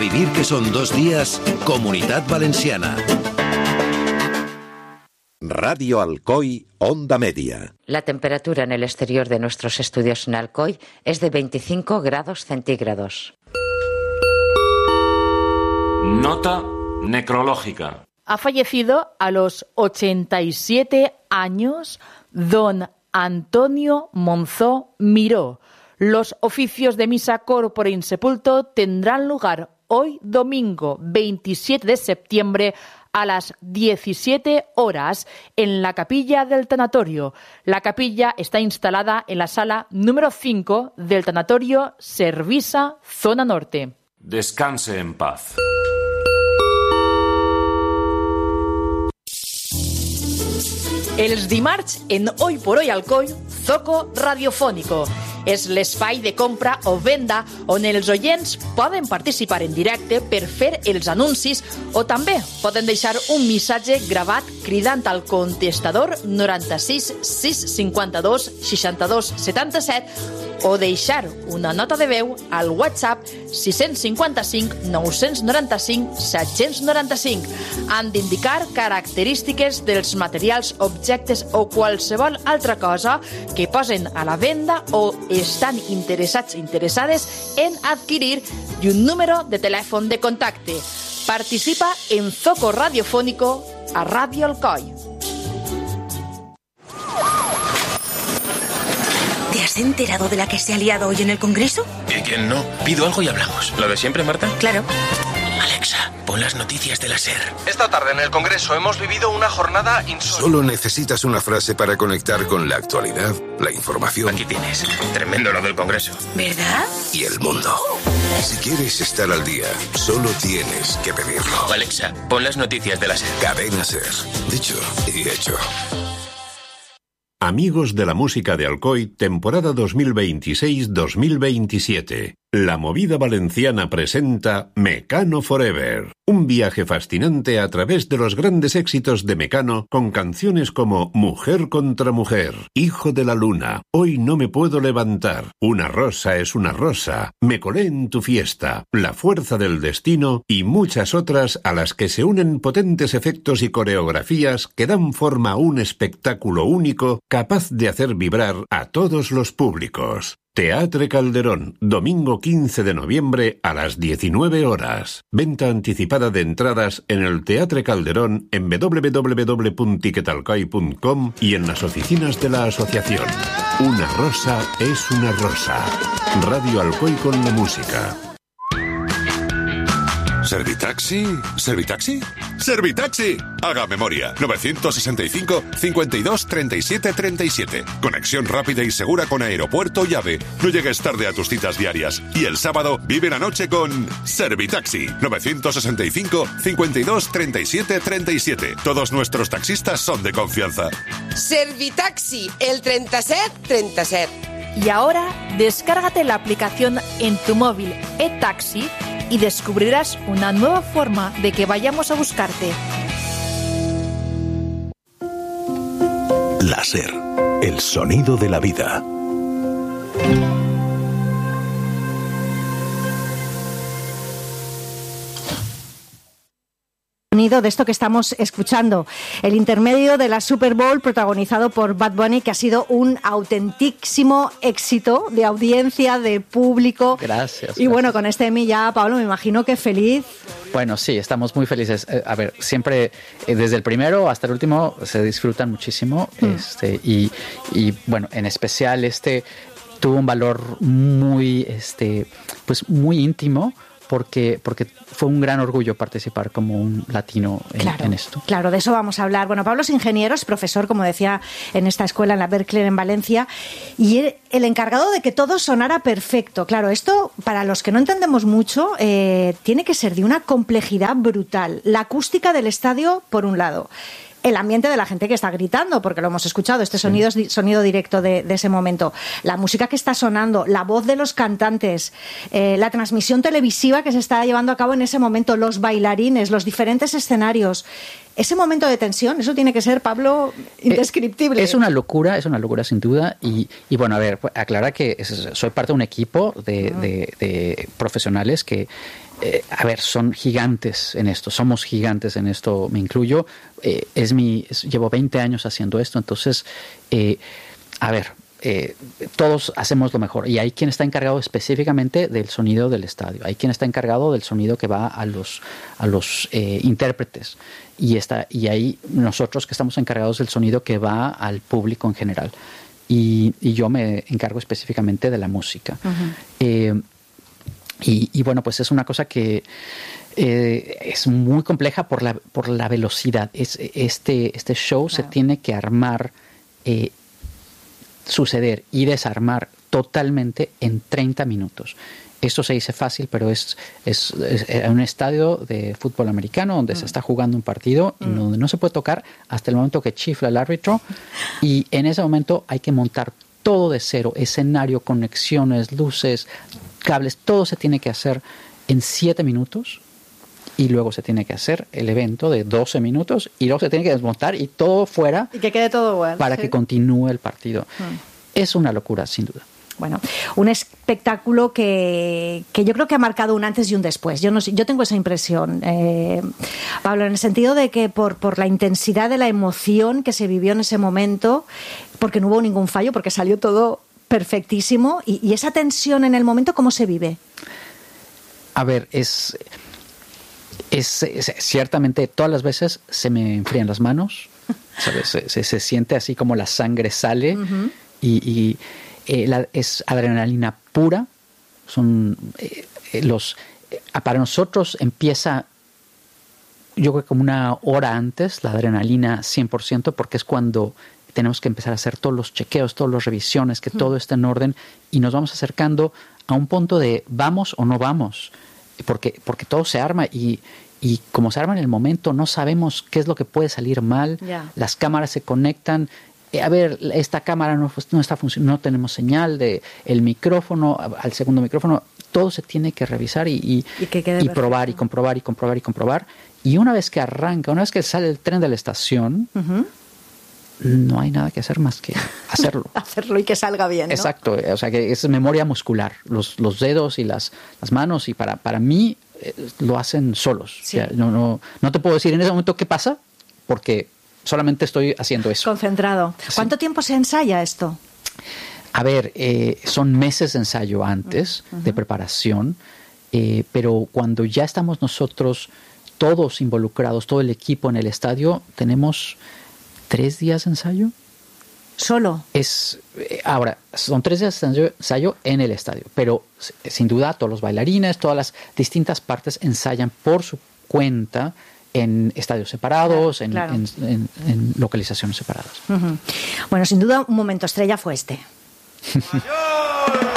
vivir que son 2 días, Comunitat Valenciana. Radio Alcoy, Onda Media. La temperatura en el exterior de nuestros estudios en Alcoy es de 25 grados centígrados. Nota necrológica. Ha fallecido a los 87 años don Antonio Monzó Miró. Los oficios de misa corpore insepulto tendrán lugar hoy domingo 27 de septiembre a las 17 horas en la capilla del tanatorio. La capilla está instalada en la sala número 5 del tanatorio Servisa, zona norte. Descanse en paz. Els dimarts, en Hoy por Hoy Alcoy, Zoco Radiofónico. És l'espai de compra o venda on els oients poden participar en directe per fer els anuncis o també poden deixar un missatge gravat cridant al contestador 96 652 62 77 o deixar una nota de veu al WhatsApp 655 995 795. Han d'indicar característiques dels materials, objectes o qualsevol altra cosa que posen a la venda o estan interessades en adquirir i un número de telèfon de contacte. Participa en Zoco Radiofónico a Radio Alcoy. ¿Te has enterado de la que se ha liado hoy en el Congreso? ¿Quién no? Pido algo y hablamos. ¿Lo de siempre, Marta? Claro. Alexa, pon las noticias de la SER. Esta tarde en el Congreso hemos vivido una jornada insólita. Solo necesitas una frase para conectar con la actualidad, la información. Aquí tienes. Tremendo lo del Congreso. ¿Verdad? Y el mundo. Si quieres estar al día, solo tienes que pedirlo. Alexa, pon las noticias de la SER. Cadena SER. Dicho y hecho. Amigos de la música de Alcoy, temporada 2026-2027. La Movida Valenciana presenta Mecano Forever, un viaje fascinante a través de los grandes éxitos de Mecano con canciones como Mujer contra Mujer, Hijo de la Luna, Hoy no me puedo levantar, Una rosa es una rosa, Me colé en tu fiesta, La fuerza del destino y muchas otras a las que se unen potentes efectos y coreografías que dan forma a un espectáculo único capaz de hacer vibrar a todos los públicos. Teatre Calderón, domingo 15 de noviembre a las 19 horas. Venta anticipada de entradas en el Teatre Calderón en www.ticketalcoy.com y en las oficinas de la asociación. Una rosa es una rosa. Radio Alcoy con la música. ¿Servitaxi? ¿Servitaxi? ¡Servitaxi! Haga memoria. 965 52 37 37. Conexión rápida y segura con aeropuerto y AVE. No llegues tarde a tus citas diarias. Y el sábado vive la noche con Servitaxi. 965 52 37 37. Todos nuestros taxistas son de confianza. Servitaxi, el 37 37. Y ahora, descárgate la aplicación en tu móvil eTaxi y descubrirás una nueva forma de que vayamos a buscarte. La SER, el sonido de la vida. De esto que estamos escuchando, el intermedio de la Super Bowl protagonizado por Bad Bunny, que ha sido un autentísimo éxito de audiencia, de público. Gracias. Y bueno, con este Emmy ya, Pablo, me imagino que feliz. Bueno, sí, estamos muy felices. A ver, siempre, desde el primero hasta el último, se disfrutan muchísimo. Y bueno, en especial tuvo un valor muy, pues muy íntimo. Porque fue un gran orgullo participar como un latino en esto. Claro, de eso vamos a hablar. Bueno, Pablo es ingeniero, es profesor, como decía, en esta escuela, en la Berkeley, en Valencia, y el encargado de que todo sonara perfecto. Claro, esto, para los que no entendemos mucho, tiene que ser de una complejidad brutal. La acústica del estadio, por un lado. El ambiente de la gente que está gritando, porque lo hemos escuchado, este sonido es sonido directo de ese momento. La música que está sonando, la voz de los cantantes, la transmisión televisiva que se está llevando a cabo en ese momento, los bailarines, los diferentes escenarios. ese momento de tensión, eso tiene que ser, Pablo, indescriptible. Es una locura sin duda. Y bueno, a ver, aclarar que soy parte de un equipo de profesionales que, a ver, son gigantes en esto, somos gigantes en esto, me incluyo. Llevo 20 años haciendo esto, entonces, a ver, todos hacemos lo mejor y hay quien está encargado específicamente del sonido del estadio, hay quien está encargado del sonido que va a los intérpretes y hay nosotros que estamos encargados del sonido que va al público en general y yo me encargo específicamente de la música. Y bueno, pues es una cosa que es muy compleja por la velocidad. Este show se tiene que armar, suceder y desarmar totalmente en 30 minutos. Esto se dice fácil, pero es un estadio de fútbol americano donde se está jugando un partido y donde no se puede tocar hasta el momento que chifla el árbitro, y en ese momento hay que montar todo de cero, escenario, conexiones, luces, cables, todo se tiene que hacer en 7 minutos y luego se tiene que hacer el evento de 12 minutos y luego se tiene que desmontar y todo fuera y que quede todo bueno, para que continúe el partido. Es una locura, sin duda. Bueno, un espectáculo que yo creo que ha marcado un antes y un después. Yo tengo esa impresión, Pablo, en el sentido de que por la intensidad de la emoción que se vivió en ese momento, porque no hubo ningún fallo, porque salió todo perfectísimo, y esa tensión en el momento, ¿cómo se vive? A ver, es ciertamente todas las veces se me enfrían las manos, ¿sabes? Se siente así como la sangre sale es adrenalina pura. Para nosotros empieza, yo creo, como una hora antes, la adrenalina 100%, porque es cuando tenemos que empezar a hacer todos los chequeos, todas las revisiones, que todo esté en orden, y nos vamos acercando a un punto de vamos o no vamos, porque todo se arma y como se arma en el momento, no sabemos qué es lo que puede salir mal. Las cámaras se conectan. A ver, esta cámara no está funcionando, no tenemos señal el micrófono, al segundo micrófono, todo se tiene que revisar y probar y comprobar. Y una vez que arranca, una vez que sale el tren de la estación, no hay nada que hacer más que hacerlo. Hacerlo y que salga bien, ¿no? Exacto, o sea que es memoria muscular, los dedos y las manos, y para mí lo hacen solos. Sí. O sea, no te puedo decir en ese momento qué pasa, porque solamente estoy haciendo eso. Concentrado. Sí. ¿Cuánto tiempo se ensaya esto? A ver, son meses de ensayo antes, de preparación, pero cuando ya estamos nosotros todos involucrados, todo el equipo en el estadio, tenemos 3 días de ensayo. ¿Solo? Ahora, son 3 días de ensayo en el estadio, pero sin duda todos los bailarines, todas las distintas partes ensayan por su cuenta en estadios separados, en localizaciones separadas. Bueno, sin duda un momento estrella fue este.